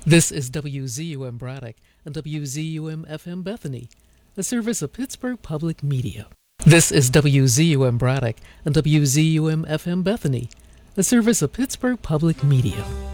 This is WZUM Braddock and WZUM FM Bethany, a service of Pittsburgh Public Media. This is WZUM Braddock and WZUM FM Bethany, a service of Pittsburgh Public Media.